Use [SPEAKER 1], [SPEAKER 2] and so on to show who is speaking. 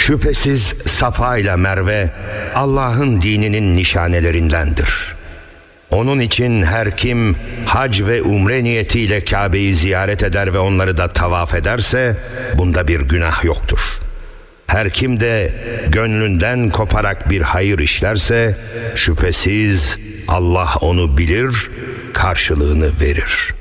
[SPEAKER 1] Şüphesiz Safa ile Merve Allah'ın dininin nişanelerindendir. Onun için her kim hac ve umre niyetiyle Kabe'yi ziyaret eder ve onları da tavaf ederse bunda bir günah yoktur. Her kim de gönlünden koparak bir hayır işlerse şüphesiz Allah onu bilir, karşılığını verir.